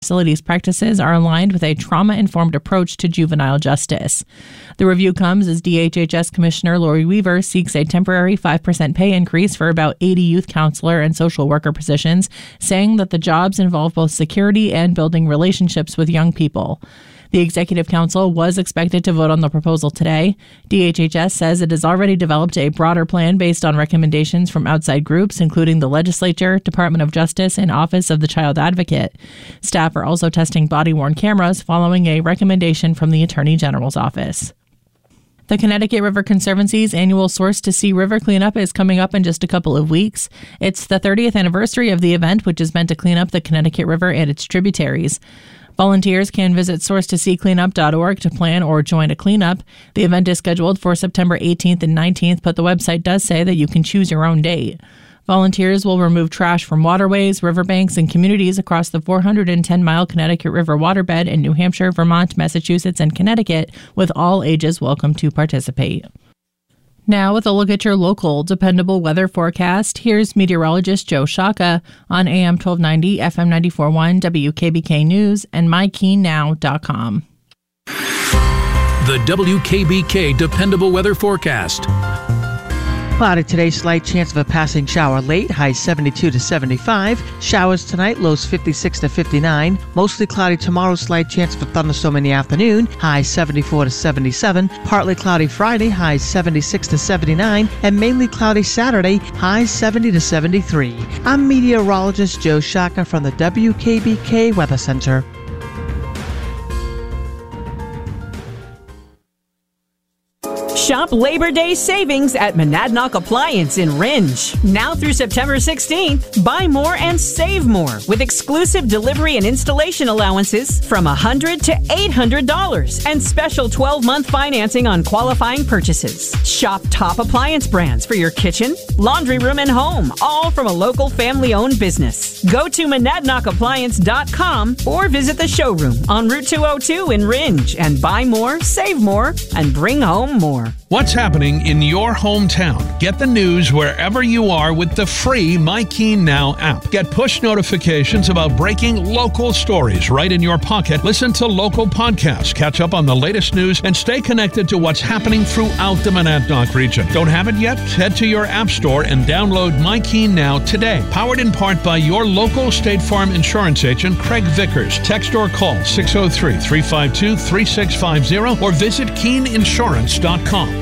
facility's practices are aligned with a trauma-informed approach to juvenile justice. The review comes as DHHS Commissioner Lori Weaver seeks a temporary 5% pay increase for about 80 youth counselor and social worker positions, saying that the jobs involve both security and building relationships with young people. The Executive Council was expected to vote on the proposal today. DHHS says it has already developed a broader plan based on recommendations from outside groups, including the Legislature, Department of Justice, and Office of the Child Advocate. Staff are also testing body-worn cameras following a recommendation from the Attorney General's office. The Connecticut River Conservancy's annual Source to Sea River cleanup is coming up in just a couple of weeks. It's the 30th anniversary of the event, which is meant to clean up the Connecticut River and its tributaries. Volunteers can visit sourcetoseacleanup.org to plan or join a cleanup. The event is scheduled for September 18th and 19th, but the website does say that you can choose your own date. Volunteers will remove trash from waterways, riverbanks, and communities across the 410-mile Connecticut River waterbed in New Hampshire, Vermont, Massachusetts, and Connecticut, with all ages welcome to participate. Now, with a look at your local dependable weather forecast, here's meteorologist Joe Shaka on AM 1290, FM 94.1, WKBK News, and MyKeenNow.com. The WKBK Dependable Weather Forecast. Cloudy today, slight chance of a passing shower late, highs 72 to 75. Showers tonight, lows 56 to 59. Mostly cloudy tomorrow, slight chance of a thunderstorm in the afternoon, highs 74 to 77. Partly cloudy Friday, highs 76 to 79. And mainly cloudy Saturday, highs 70 to 73. I'm meteorologist Joe Shaka from the WKBK Weather Center. Shop Labor Day savings at Monadnock Appliance in Rindge. Now through September 16th, buy more and save more with exclusive delivery and installation allowances from $100 to $800 and special 12-month financing on qualifying purchases. Shop top appliance brands for your kitchen, laundry room, and home, all from a local family-owned business. Go to MonadnockAppliance.com or visit the showroom on Route 202 in Rindge and buy more, save more, and bring home more. What's happening in your hometown? Get the news wherever you are with the free MyKeenNow app. Get push notifications about breaking local stories right in your pocket. Listen to local podcasts, catch up on the latest news, and stay connected to what's happening throughout the Monadnock region. Don't have it yet? Head to your app store and download MyKeenNow today. Powered in part by your local State Farm insurance agent, Craig Vickers. Text or call 603-352-3650 or visit KeenInsurance.com.